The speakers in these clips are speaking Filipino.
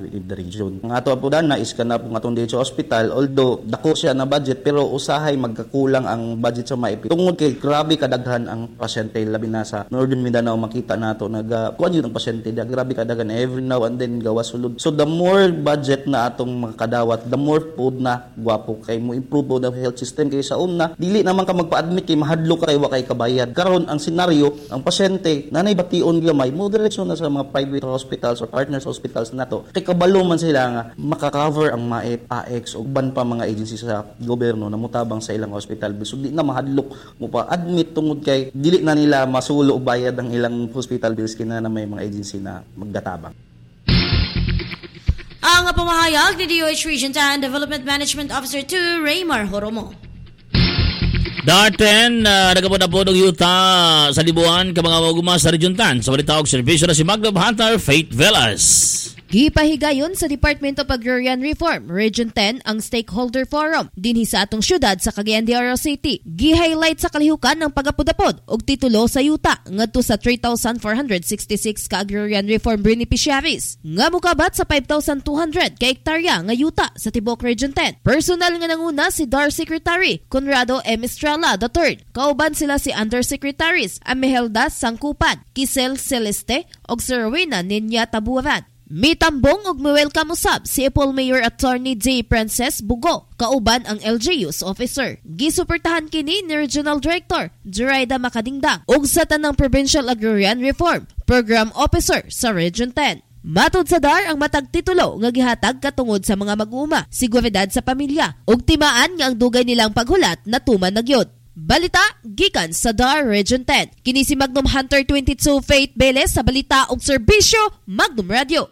within the region. Ang ato po dana is kana po atong dito sa hospital, although dako siya na budget pero usahay magkakulang ang budget sa maipit. Tungod kay grabe kadaghan ang pasyente labi na sa Northern Mindanao, makita nato kuan yun ang pasyente da grabe kadaghan every now and then gawas sulod. So the more budget na atong makadawat, the more food na gwapo kay mo improve the health system kay sa una dili naman ka magpa-admit kay mahadlok kay wa kay kabayad. Karon ang senaryo, ang pasyente nanay bation gamay mo direksyon na sa mga private hospitals or partners hospitals nato kay kabalo man sila nga maka-cover ang MAEP, AX ug ban pa mga agency sa gobyerno na mutabang sa ilang hospital biso di na mahadlok mo pa admit tungod kay dili na nila masulo og bayad ang ilang hospital bills kina na may mga agency na magdatabang. Ang pamahayag ni DOH Region 10 Development Management Officer 2 Raymar Horomo. Daten, nagabot na po ng yuta sa libuan ka mga maguma sa Region 10. Sa balita og serbisyo na si Magda Hunter, Faith Velas. Gipahigayon sa Department of Agrarian Reform, Region 10 ang Stakeholder Forum dinhi sa atong syudad sa Cagayan de Oro City. Gi-highlight sa kalihukan ng pagapudapod og titulo sa yuta ngadto sa 3,466 ka agrarian reform beneficiaries nga mokabat sa 5,200 ka hektarya nga yuta sa tibok Region 10. Personal nga nanguna si DAR Secretary Conrado M. Estrella III. Kauban sila si Undersecretaries Amehelda Sangkupan, Kisel Celeste og Sir Rowena Ninya Tabuaran. Mitambong og welcome usab si Apple Mayor Attorney J. Princess Bugo, kauban ang LGU's officer. Gisuportahan kini ni Regional Director Juraida Makadingdang ug sa tanang Provincial Agrarian Reform Program Officer sa Region 10. Matod sa DAR ang matag titulo nga gihatag katungod sa mga mag-uuma, seguridad sa pamilya ug timaan nga ang dugay nilang paghulat natuman na gyud. Balita gikan sa DAR Region 10. Kini si Magnum Hunter 22 Faith Veles sa balita ug serbisyo Magnum Radio.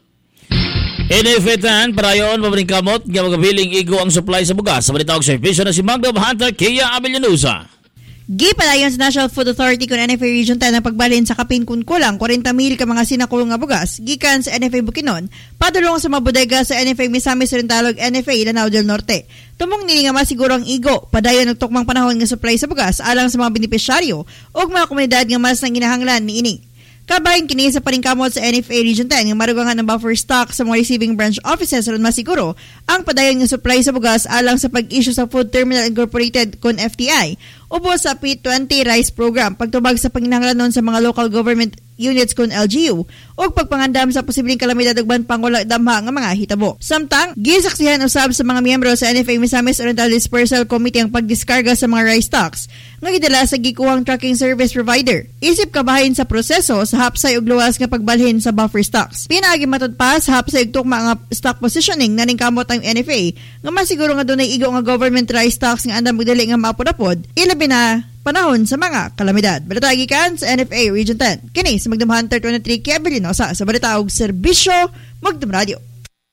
Inefetan, parayon, mabalingkamot, nga magabiling igo ang supply sa bugas. Sa balita og serbisyo na si Magnum Hunter, Kia Abelianusa. Gipadayon sa National Food Authority kun NFA Region 10 ang pagbalhin sa kapin kun kulang 40,000 ka mga sinakulong nga bugas gikan sa NFA Bukidnon padulong sa mga bodega sa NFA Misamis Oriental ug NFA Lanao del Norte. Tumong nini nga masiguro ang igo padayon og tukmang panahon nga supply sa bugas alang sa mga benepisyaryo ug mga komunidad nga mas nang ginahanglan niini. Kabahin kini sa paningkamot sa NFA Region 10 nga marugangan ng buffer stock sa mga receiving branch offices aron masiguro ang padayon nga supply sa bugas alang sa pag-issue sa Food Terminal Incorporated kun FTI ubos sa P20 Rice Program pagtubag sa panginahanglanon sa mga local government units kun LGU ug pagpangandam sa posibleng kalamidad ug banpangwala damha nga mga hitabo. Samtang gisaksihan usab sa mga miyembro sa NFA Misamis Oriental Dispersal Committee ang pagdiskarga sa mga rice stocks nga gidala sa gikuhang tracking service provider. Isip kabahin sa proseso sa hapsay ug luwas nga pagbalhin sa buffer stocks. Pinaagi matod pa sa hapsay ug tukma nga stock positioning na kamot ang NFA nga masiguro nga dunay igo nga government rice stocks nga andam dili nga maapod-apod ilabi na panahon sa mga kalamidad. Balita gikan sa NFA Region 10. Kini sa Magdam Hunter 23 Kia Abelianusa sa balita og serbisyo Magdam Radio.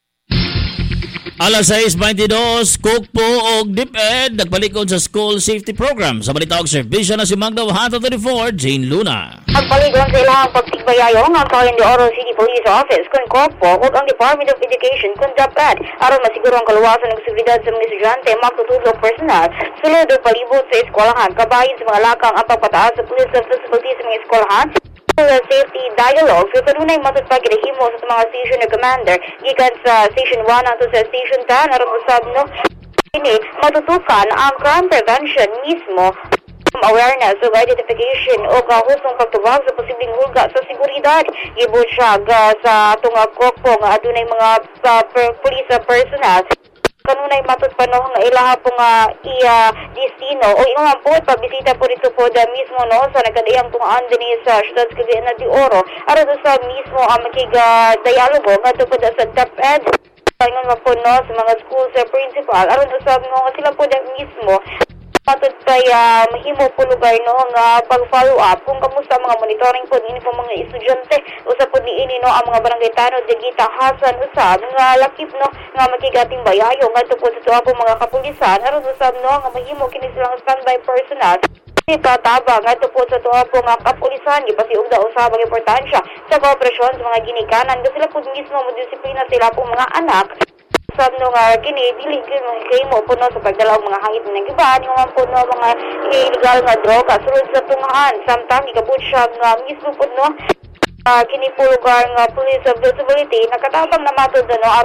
Alas 6:22, Kukpo og DepEd nagpalikod sa School Safety Program. Sa balita og serbisyo na si Magda Hunter 34, Jane Luna. Nagpalikod sa ilang pagtigbayayo ng Cagayan de Oro City Police Office kung Kukpo ug ang Department of Education kung DepEd aron masiguro ang kaluwasan ng seguridad sa mga estudyante magtutulog personal sulod og palibot sa eskwelahan kabahin sa mga lakang ang pagpataas sa police visibility sa mga eskwelahan. Safety dialogue so kanunay matutpag gihimo sa mga station na commander gikan sa Station 1 ato sa Station 10 aron usab no ini matutukan ang crime prevention mismo awareness ug identification o husong pagtubag sa posibleng hulga sa seguridad gibud siya sa atong Kukpo nga adunay mga police personnel kanunay matut panog nga ilaha po nga destino o imong po pabisita po dito po da mismo no sa nagkadayang tungaan din sa Ciudad Cagayan de Oro aron sa mismo ang makiga dialogo ngadto po sa DepEd ingon man po no sa mga school sa principal aron usab nga sila po da mismo patut pa mahimo po lugar no nga pag-follow up kung kamusta mga monitoring po ini po mga estudyante usab po diini no ang mga barangay tanod digita hasan usab nga lakip no nga makigating bayayo ngadto po sa tuwa po mga kapulisan aron usab no nga mahimo kini silang standby personnel itataba ngadto po sa tuwa po nga kapulisan gipasiugda usab ang importansya sa kooperasyon sa mga ginikanan kasi sila po mismo mo disiplina sila po mga anak sab no nga kini dili kay mo puno sa pagdala og mga hangit ng giban yung puno mga illegal nga droga sulod sa tungaan samtang gikabud siya nga mismo puno kini po lugar nga police visibility nakatabang na matod no